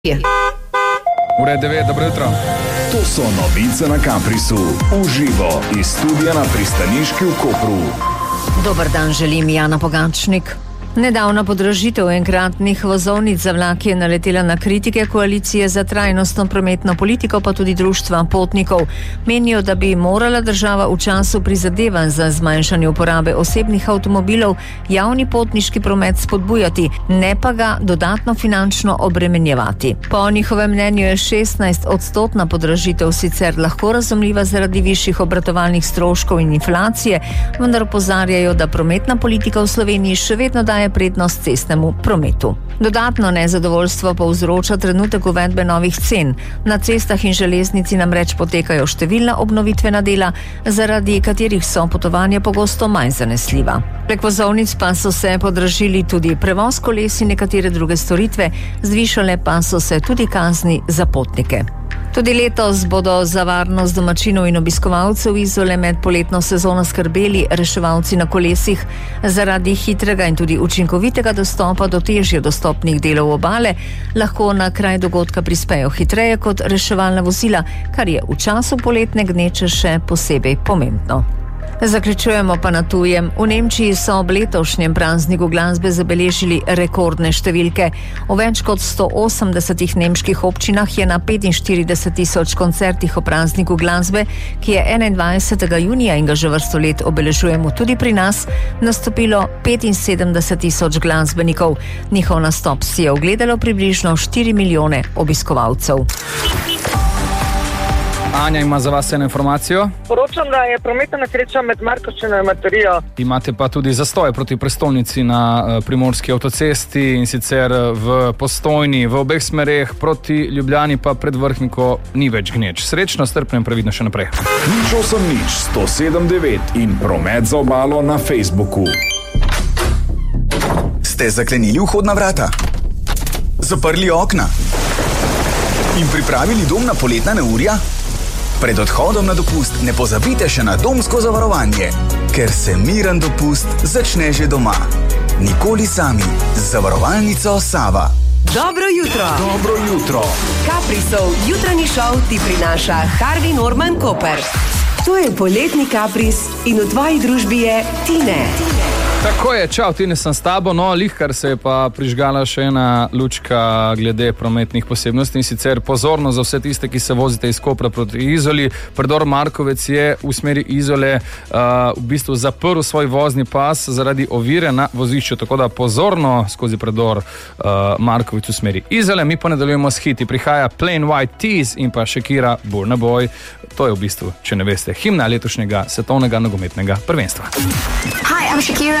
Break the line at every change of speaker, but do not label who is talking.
Ura je 9, dobro jutro.
To so novice na Caprisu, uživo iz studia na pristaniški v Kopru.
Dober dan, želim Jana Pogačnik. Nedavna podražitev enkratnih vozovnic za vlak je naletela na kritike koalicije za trajnostno prometno politiko, pa tudi društva potnikov. Menijo, da bi morala država v času prizadevanj za zmanjšanje uporabe osebnih avtomobilov javni potniški promet spodbujati, ne pa ga dodatno finančno obremenjevati. Po njihovem mnenju je 16% podražitev sicer lahko razumljiva zaradi višjih obratovalnih stroškov in inflacije, vendar opozarjajo, da prometna politika v Sloveniji še vedno daje prednost cestnemu prometu. Dodatno nezadovoljstvo povzroča trenutek uvedbe novih cen. Na cestah in železnici namreč potekajo številna obnovitvena dela, zaradi katerih so potovanja pogosto manj zanesljiva. Prek vozovnic pa so se podražili tudi prevoz koles in nekatere druge storitve, zvišale pa so se tudi kazni za potnike. Tudi letos bodo za varnost domačinov in obiskovalcev Izole med poletno sezono skrbeli reševalci na kolesih. Zaradi hitrega in tudi učinkovitega dostopa do težje dostopnih delov obale lahko na kraj dogodka prispejo hitreje kot reševalna vozila, kar je v času poletne gneče še posebej pomembno. Zaključujemo pa na tujem. V Nemčiji so ob letošnjem prazniku glasbe zabeležili rekordne številke. V več kot 180 nemških občinah je na 45.000 koncertih o prazniku glasbe, ki je 21. junija in ga že vrsto let obeležujemo tudi pri nas, nastopilo 75.000 glasbenikov. Njihov nastop si je ogledalo približno 4 milijone obiskovalcev.
Anja ima za vas eno informacijo.
Poročam, da je prometna nesreča med Markovščino in Materijo.
Imate pa tudi zastoj proti prestolnici na Primorski avtocesti, in sicer v Postojni, v obeh smereh, proti Ljubljani pa pred Vrhniko ni več gneč. Srečno, strpno in previdno še naprej.
108.9 in promet za obalo na Facebooku.
Ste zaklenili vhodna vrata? Zaprli okna? In pripravili dom na poletna neurja? Pred odhodom na dopust ne pozabite še na domsko zavarovanje, ker se miren dopust začne že doma. Nikoli sami z zavarovalnico Sava.
Dobro jutro.
Dobro jutro.
Caprisov jutranji šov ti prinaša Harvey Norman Koper. To je poletni Capris in v tvoji družbi je Tine.
Tako je, čau, Tine, sem s tabo, no, lihkar se je pa prižgala še ena lučka glede prometnih posebnosti, in sicer pozorno za vse tiste, ki se vozite iz Kopra proti Izoli. Predor Markovec je v smeri Izole v bistvu zaprl svoj vozni pas zaradi ovire na vozišču, tako da pozorno skozi predor Markovec v smeri Izole. Mi pa nadaljujemo s hiti. Prihaja Plain White Tees in pa Shakira Burna Boy. To je v bistvu, če ne veste, himna letošnjega svetovnega nogometnega prvenstva.
Hi, I'm Shakira